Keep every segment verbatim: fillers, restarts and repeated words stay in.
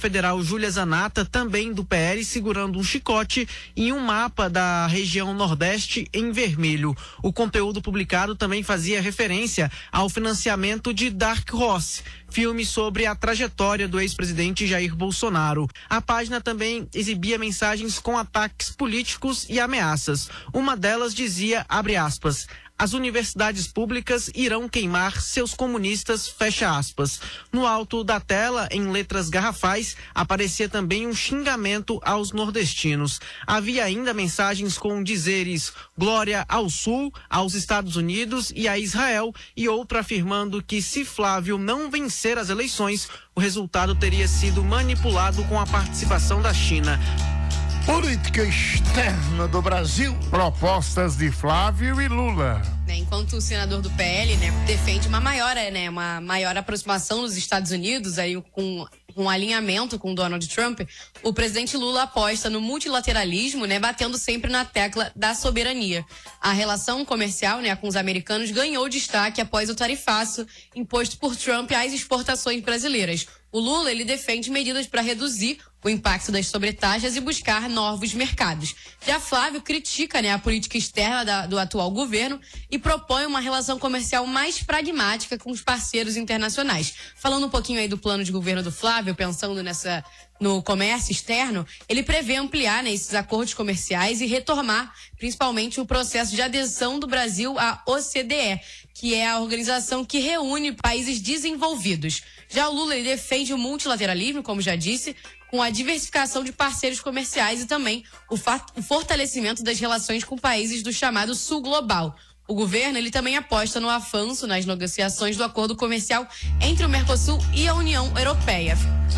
federal Júlia Zanata, também do P L, segurando um chicote e um mapa da região Nordeste em vermelho. O conteúdo publicado também fazia referência ao financiamento de Dark Horse, filme sobre a trajetória do ex-presidente Jair Bolsonaro. A página também exibia mensagens com ataques políticos e ameaças. Uma delas dizia, abre aspas, as universidades públicas irão queimar seus comunistas, fecha aspas. No alto da tela, em letras garrafais, aparecia também um xingamento aos nordestinos. Havia ainda mensagens com dizeres glória ao Sul, aos Estados Unidos e a Israel, e outra afirmando que se Flávio não vencer as eleições, o resultado teria sido manipulado com a participação da China. Política externa do Brasil. Propostas de Flávio e Lula. Enquanto o senador do P L, né, defende uma maior, né, uma maior aproximação dos Estados Unidos, aí com um alinhamento com Donald Trump, o presidente Lula aposta no multilateralismo, né, batendo sempre na tecla da soberania. A relação comercial, né, com os americanos ganhou destaque após o tarifaço imposto por Trump às exportações brasileiras. O Lula, ele defende medidas para reduzir o impacto das sobretaxas e buscar novos mercados. Já Flávio critica, né, a política externa da, do atual governo e propõe uma relação comercial mais pragmática com os parceiros internacionais. Falando um pouquinho aí do plano de governo do Flávio, pensando nessa, no comércio externo, ele prevê ampliar, né, esses acordos comerciais e retomar principalmente o processo de adesão do Brasil à O C D E, que é a organização que reúne países desenvolvidos. Já o Lula, ele defende o multilateralismo, como já disse, com a diversificação de parceiros comerciais e também o, o fortalecimento das relações com países do chamado Sul Global. O governo, ele também aposta no avanço nas negociações do acordo comercial entre o Mercosul e a União Europeia.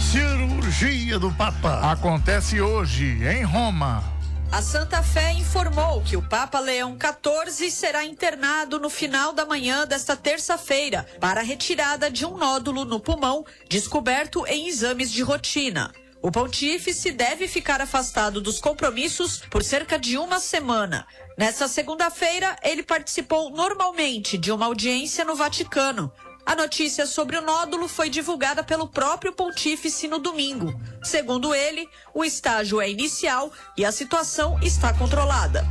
Cirurgia do Papa. Acontece hoje, em Roma. A Santa Fé informou que o Papa Leão quatorze será internado no final da manhã desta terça-feira para a retirada de um nódulo no pulmão descoberto em exames de rotina. O pontífice deve ficar afastado dos compromissos por cerca de uma semana. Nesta segunda-feira, ele participou normalmente de uma audiência no Vaticano. A notícia sobre o nódulo foi divulgada pelo próprio pontífice no domingo. Segundo ele, o estágio é inicial e a situação está controlada.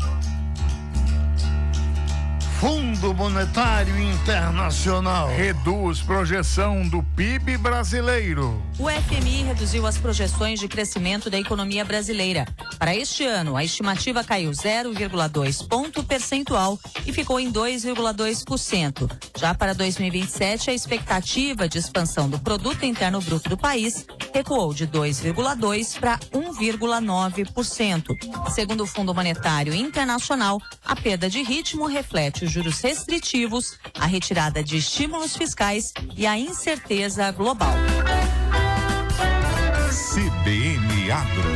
Fundo Monetário Internacional reduz projeção do P I B brasileiro. O F M I reduziu as projeções de crescimento da economia brasileira. Para este ano, a estimativa caiu zero vírgula dois ponto percentual e ficou em dois vírgula dois por cento. Já para dois mil e vinte e sete, a expectativa de expansão do Produto Interno Bruto do país recuou de dois vírgula dois por cento para um vírgula nove por cento. Segundo o Fundo Monetário Internacional, a perda de ritmo reflete os juros restritivos, a retirada de estímulos fiscais e a incerteza global. C B N Agro.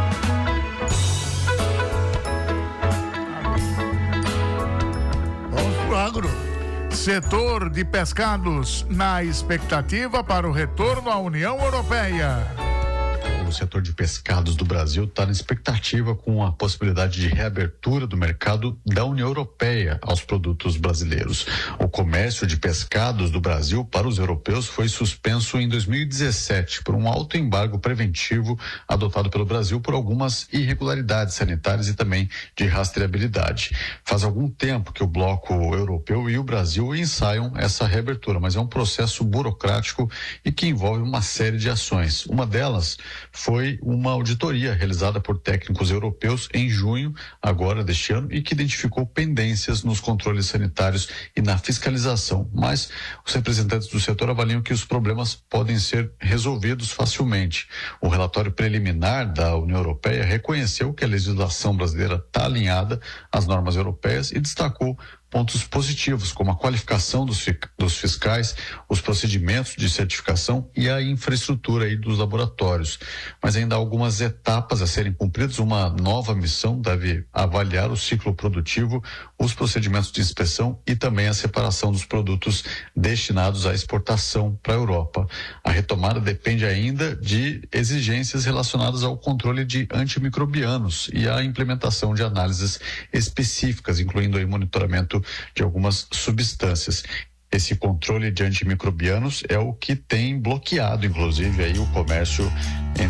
Vamos pro agro. Setor de pescados na expectativa para o retorno à União Europeia. O setor de pescados do Brasil está na expectativa com a possibilidade de reabertura do mercado da União Europeia aos produtos brasileiros. O comércio de pescados do Brasil para os europeus foi suspenso em dois mil e dezessete por um alto embargo preventivo adotado pelo Brasil por algumas irregularidades sanitárias e também de rastreabilidade. Faz algum tempo que o bloco europeu e o Brasil ensaiam essa reabertura, mas é um processo burocrático e que envolve uma série de ações. Uma delas foi uma auditoria realizada por técnicos europeus em junho, agora deste ano, e que identificou pendências nos controles sanitários e na fiscalização. Mas os representantes do setor avaliam que os problemas podem ser resolvidos facilmente. O relatório preliminar da União Europeia reconheceu que a legislação brasileira está alinhada às normas europeias e destacou pontos positivos, como a qualificação dos, dos fiscais, os procedimentos de certificação e a infraestrutura aí dos laboratórios. Mas ainda há algumas etapas a serem cumpridas. Uma nova missão deve avaliar o ciclo produtivo, os procedimentos de inspeção e também a separação dos produtos destinados à exportação para a Europa. A retomada depende ainda de exigências relacionadas ao controle de antimicrobianos e a implementação de análises específicas, incluindo aí monitoramento de algumas substâncias. Esse controle de antimicrobianos é o que tem bloqueado, inclusive, aí o comércio